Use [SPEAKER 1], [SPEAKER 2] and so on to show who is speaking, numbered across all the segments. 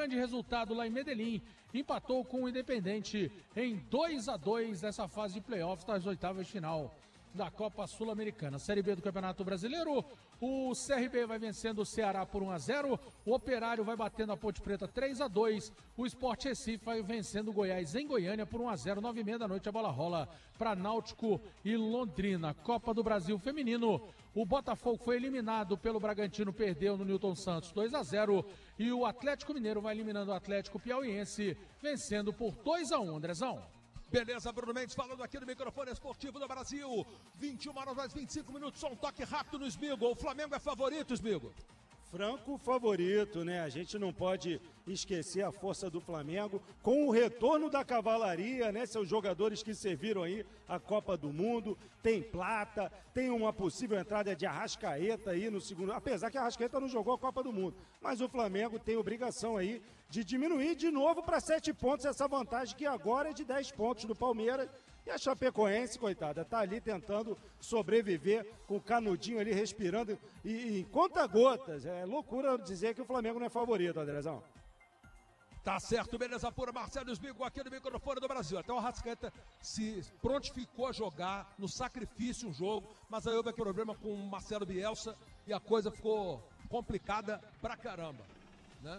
[SPEAKER 1] grande resultado lá em Medellín, empatou com o Independente em 2-2 nessa fase de playoffs das oitavas de final da Copa Sul-Americana. Série B do Campeonato Brasileiro, o CRB vai vencendo o Ceará por 1-0, o Operário vai batendo a Ponte Preta 3-2, o Sport Recife vai vencendo o Goiás em Goiânia por 1-0, 9h30 da noite a bola rola para Náutico e Londrina. Copa do Brasil Feminino, o Botafogo foi eliminado pelo Bragantino, perdeu no Newton Santos 2-0 e o Atlético Mineiro vai eliminando o Atlético Piauiense, vencendo por 2-1, Andrezão.
[SPEAKER 2] Beleza, Bruno Mendes falando aqui no microfone esportivo do Brasil. 21 horas mais 25 minutos, só um toque rápido no Smigo. O Flamengo é favorito, Smigo?
[SPEAKER 3] Franco favorito, né? A gente não pode esquecer a força do Flamengo com o retorno da cavalaria, né? Seus jogadores que serviram aí a Copa do Mundo, tem Plata, tem uma possível entrada de Arrascaeta aí no segundo, apesar que a Arrascaeta não jogou a Copa do Mundo, mas o Flamengo tem obrigação aí de diminuir de novo para 7 pontos essa vantagem que agora é de 10 pontos do Palmeiras. E a Chapecoense, coitada, tá ali tentando sobreviver com o canudinho ali respirando e em conta-gotas. É loucura dizer que o Flamengo não é favorito, Andrezão.
[SPEAKER 2] Tá certo, beleza pura. Marcelo Smigo aqui no microfone do Brasil. Até o Arrascaeta se prontificou a jogar no sacrifício um jogo, mas aí houve aquele problema com o Marcelo Bielsa e a coisa ficou complicada pra caramba, né?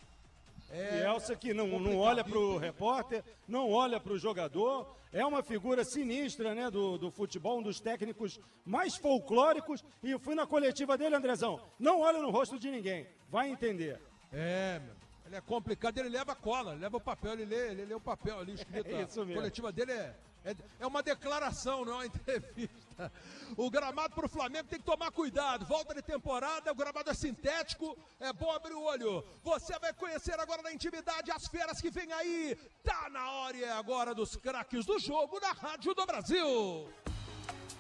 [SPEAKER 3] Bielsa que não olha para o repórter, não olha para o jogador, é uma figura sinistra, né, do futebol, um dos técnicos mais folclóricos, e eu fui na coletiva dele, Andrezão, não olha no rosto de ninguém, vai entender.
[SPEAKER 2] Ele é complicado, ele leva a cola, ele leva o papel, ele lê o papel ali escrito.
[SPEAKER 3] Isso mesmo.
[SPEAKER 2] A coletiva dele é uma declaração, não é uma entrevista. O gramado pro Flamengo tem que tomar cuidado. Volta de temporada, o gramado é sintético, é bom abrir o olho. Você vai conhecer agora na intimidade as feras que vem aí. Tá na hora e é agora dos craques do jogo na Rádio do Brasil.